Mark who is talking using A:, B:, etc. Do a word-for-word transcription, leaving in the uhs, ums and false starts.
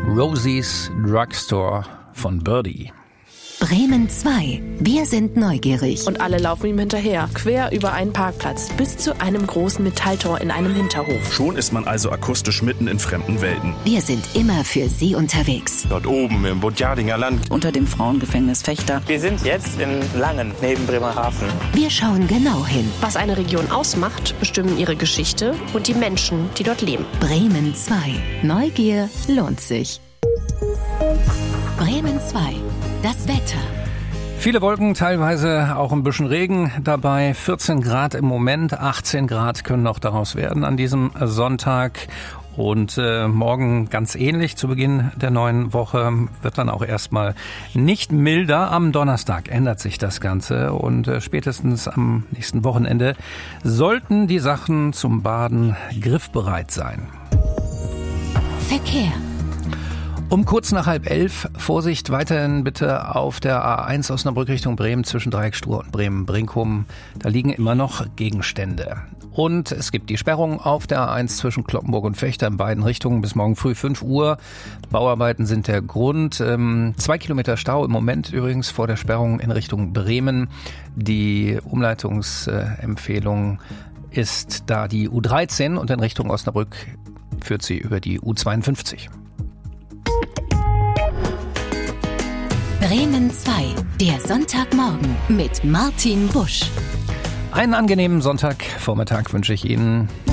A: Rosie's Drugstore von Birdie.
B: Bremen zwei. Wir sind neugierig.
C: Und alle laufen ihm hinterher, quer über einen Parkplatz, bis zu einem großen Metalltor in einem Hinterhof.
D: Schon ist man also akustisch mitten in fremden Welten.
B: Wir sind immer für Sie unterwegs.
E: Dort oben im Budjardinger Land.
F: Unter dem Frauengefängnis Fechter.
G: Wir sind jetzt in Langen, neben Bremerhaven.
B: Wir schauen genau hin.
H: Was eine Region ausmacht, bestimmen ihre Geschichte und die Menschen, die dort leben.
B: Bremen zwei. Neugier lohnt sich. Bremen zwei. Das Wetter.
A: Viele Wolken, teilweise auch ein bisschen Regen dabei. vierzehn Grad im Moment, achtzehn Grad können noch daraus werden an diesem Sonntag. Und äh, morgen ganz ähnlich zu Beginn der neuen Woche wird dann auch erstmal nicht milder. Am Donnerstag ändert sich das Ganze und äh, spätestens am nächsten Wochenende sollten die Sachen zum Baden griffbereit sein.
B: Verkehr.
A: Um kurz nach halb elf, Vorsicht weiterhin bitte auf der A eins Osnabrück Richtung Bremen zwischen Dreiecksstruhe und Bremen-Brinkum. Da liegen immer noch Gegenstände. Und es gibt die Sperrung auf der A eins zwischen Cloppenburg und Fechter in beiden Richtungen bis morgen früh fünf Uhr. Bauarbeiten sind der Grund. Ähm, zwei Kilometer Stau im Moment übrigens vor der Sperrung in Richtung Bremen. Die Umleitungsempfehlung ist da die U dreizehn und in Richtung Osnabrück führt sie über die U zweiundfünfzig.
B: Bremen zwei, der Sonntagmorgen mit Martin Busch.
A: Einen angenehmen Sonntagvormittag wünsche ich Ihnen.